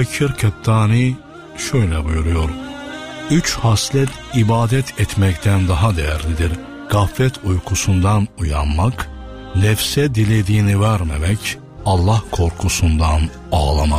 Bekir Kettani şöyle buyuruyor: 3 haslet ibadet etmekten daha değerlidir. Gaflet uykusundan uyanmak, nefse dilediğini vermemek, Allah korkusundan ağlamak.